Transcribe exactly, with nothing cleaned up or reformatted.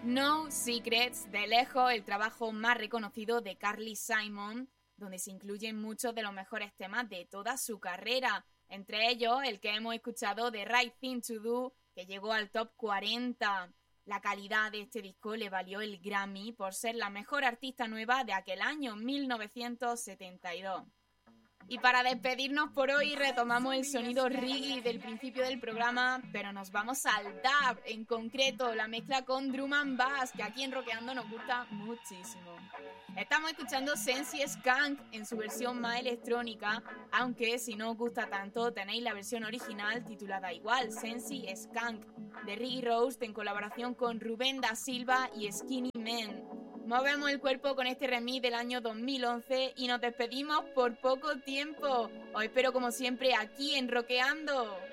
No Secrets, de lejos el trabajo más reconocido de Carly Simon, donde se incluyen muchos de los mejores temas de toda su carrera, entre ellos el que hemos escuchado, The Right Thing to Do, que llegó al top cuarenta. La calidad de este disco le valió el Grammy por ser la mejor artista nueva de aquel año, mil novecientos setenta y dos. Y para despedirnos por hoy retomamos el sonido reggae del principio del programa, pero nos vamos al dub, en concreto la mezcla con drum and bass, que aquí en Rockeando nos gusta muchísimo. Estamos escuchando Sensi Skunk en su versión más electrónica, aunque si no os gusta tanto tenéis la versión original titulada igual, Sensi Skunk, de Ricky Roast en colaboración con Rubén da Silva y Skinny Man. Movemos el cuerpo con este remix del año dos mil once y nos despedimos por poco tiempo. Os espero como siempre aquí en Rockeando.